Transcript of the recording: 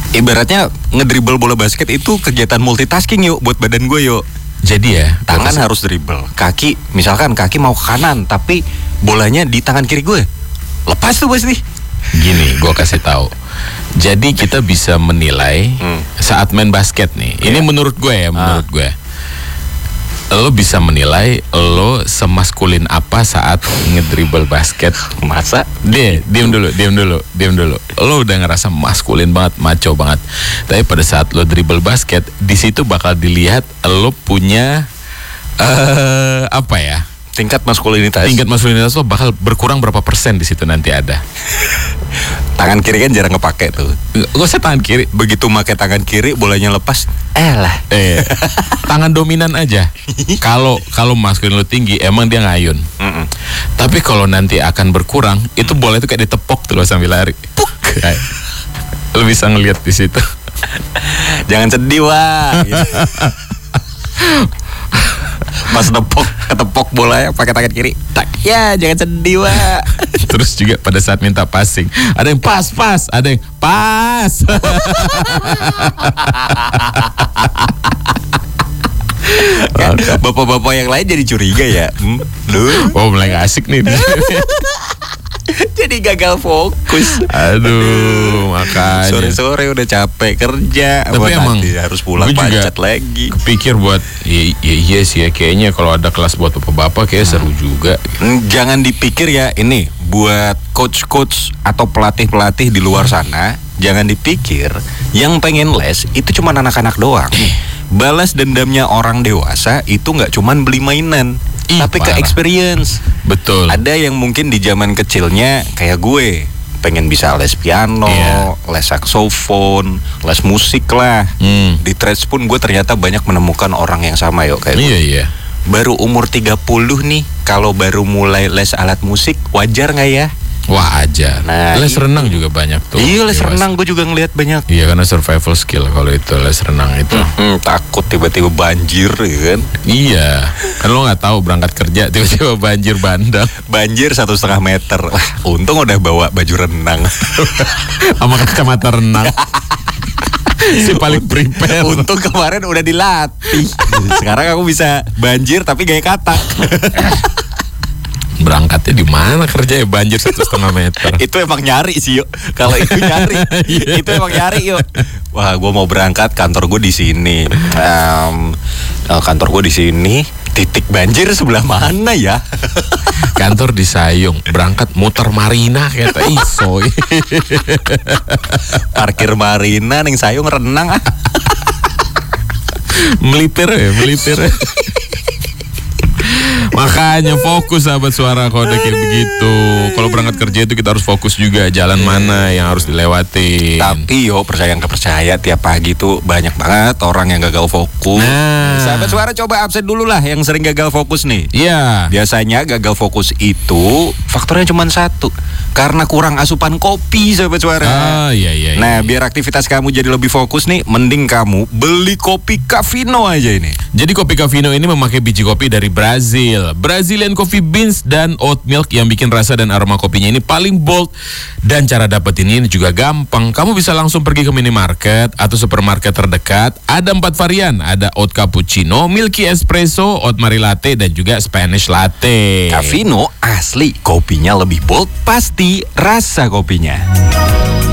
Ibaratnya ngedribble bola basket itu kegiatan multitasking yuk buat badan gue yuk. Jadi ya, tangan harus dribble, kaki misalkan kaki mau ke kanan tapi bolanya di tangan kiri gue, lepas tuh pasti. Gini, gue kasih tahu. Jadi kita bisa menilai saat main basket nih. Ini menurut gue ya, menurut gue. Lo bisa menilai lo semaskulin apa saat ngedribble basket. Masa? Diam dulu. Lo udah ngerasa maskulin banget, maco banget. Tapi pada saat lo dribble basket, di situ bakal dilihat lo punya apa ya? Tingkat maskulinitas lo bakal berkurang berapa persen di situ nanti ada. Tangan kiri kan jarang kepake tuh. Gak usah tangan kiri. Begitu pakai tangan kiri bolanya lepas. Tangan dominan aja. Kalau maskulin lo tinggi, emang dia ngayun. Tapi kalau nanti akan berkurang, itu bola itu kayak ditepok tuh lo sambil lari. Puk. Lo bisa ngeliat di situ. Jangan sedih wah. Gitu. Pas ketepok bola pakai tangan kiri, tak ya jangan sedih wah. Terus juga pada saat minta passing, ada yang pas, ada yang pas. Kan, bapak-bapak yang lain jadi curiga ya. Oh mulai gak asik nih. Jadi gagal fokus. Aduh, makanya sore-sore udah capek kerja. Tapi emang harus pulang pancet lagi. Kepikir buat iya sih ya, kayaknya kalau ada kelas buat bapak-bapak kayak seru juga. Jangan dipikir ya, ini buat coach-coach atau pelatih-pelatih di luar sana, jangan dipikir yang pengen les itu cuma anak-anak doang. Balas dendamnya orang dewasa itu nggak cuman beli mainan, tapi ke experience. Betul. Ada yang mungkin di zaman kecilnya kayak gue pengen bisa les piano, les saksofon, les musik lah. Di trades pun gue ternyata banyak menemukan orang yang sama yuk kayak gue. Iya. Baru umur 30 nih, kalau baru mulai les alat musik, wajar nggak ya? Wah aja. Nah, les renang juga banyak tuh. Iya, les renang gue juga ngeliat banyak. Iya, karena survival skill kalau itu les renang itu. Takut tiba-tiba banjir ya kan? Iya, kan lo nggak tahu berangkat kerja tiba-tiba banjir bandang. Banjir 1,5 meter. Wah, untung udah bawa baju renang sama kacamata renang. Si paling prepare. Untung kemarin udah dilatih. Sekarang aku bisa banjir tapi gaya katak. Berangkatnya di mana kerja ya banjir 1,5 meter? Itu emang nyari sih yuk. Kalau itu nyari, itu emang nyari yuk. Wah, gue mau berangkat, kantor gue di sini. Kantor gue di sini. Titik banjir sebelah mana ya? Kantor di Sayung, berangkat muter Marina kata iso. Parkir Marina ning Sayung renang. Melipir. Makanya fokus sahabat suara kalau udah kayak begitu. Kalau berangkat kerja itu kita harus fokus juga jalan mana yang harus dilewati. Tapi percaya nggak percaya tiap pagi tuh banyak banget orang yang gagal fokus. Sahabat suara coba absen dulu lah yang sering gagal fokus nih. Iya. Biasanya gagal fokus itu faktornya cuma satu, karena kurang asupan kopi sahabat suara. Iya. Nah biar aktivitas kamu jadi lebih fokus nih, mending kamu beli kopi Cafino aja ini. Jadi kopi Cafino ini memakai biji kopi dari Brazil, Brazilian coffee beans dan oat milk yang bikin rasa dan aroma kopinya ini paling bold. Dan cara dapetin ini juga gampang. Kamu bisa langsung pergi ke minimarket atau supermarket terdekat. Ada 4 varian, ada oat cappuccino, milky espresso, oat mari latte dan juga Spanish latte. Cafino asli, kopinya lebih bold, pasti rasa kopinya.